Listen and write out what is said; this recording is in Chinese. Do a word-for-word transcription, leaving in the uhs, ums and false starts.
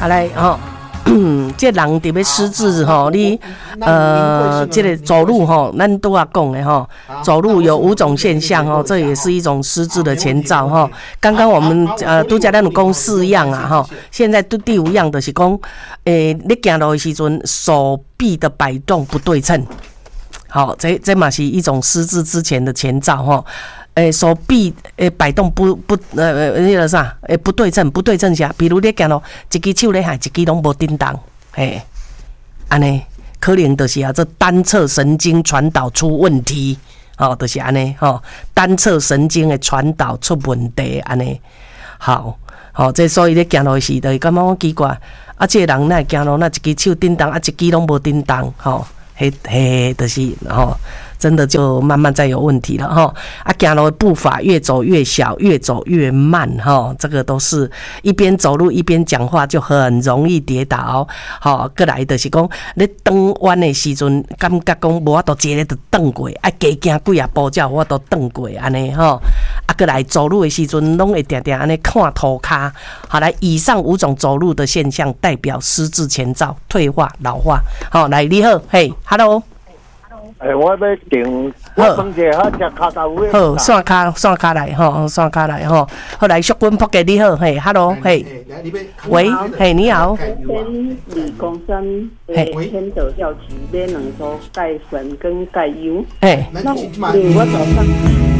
啊来吼。这人特别失智吼，你呃，这个走路吼，咱都要讲的吼，走路有五种现象吼，这也是一种失智的前兆吼。刚刚我们呃拄则咱有讲四样啊吼，现在第第五样就是讲，诶，你行路的时阵手臂的摆动不对称，好，这这嘛是一种失智之前的前兆吼。诶，手臂诶摆动不不呃那个啥，诶不对称，不对称下，比如你行路，一只手咧喊，一只拢无叮当，嘿，安尼可能就是啊，这单侧神经传导出问题，哦，就是安尼吼，单侧神经的传导出问题，安尼，好，好、哦，这所以咧行路时，就是感觉我奇怪，啊，这个人哪会行路，那一只手叮当，啊，一只拢无叮当，吼、哦，嘿嘿，就是吼。哦真的就慢慢再有问题了哈啊，走路的步伐越走越小，越走越慢哈，这个都是一边走路一边讲话就很容易跌倒。好，过来就是讲你转弯的时阵，感觉讲无法度一个就转过，啊加行几啊步才有法度转过安尼哈。啊，过来走路的时阵，拢会定定安尼看涂骹。好，来以上五种走路的现象代表失智前兆、退化、老化。好，来你好，嘿 ，Hello。 诶、欸，我要订，我问者哈，只骹头位。 好，线卡线卡来吼，线卡来吼。后来淑君扑给你好，嘿 ，Hello， 嘿，喂，嘿，你好。 先理工生诶，天德药局买两组钙粉跟钙油。 嘿， 那我早上。